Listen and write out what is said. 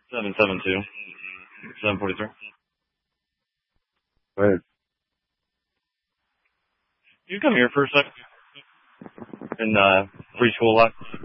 772. 743. Go ahead. You come here for a sec. In, free school lot.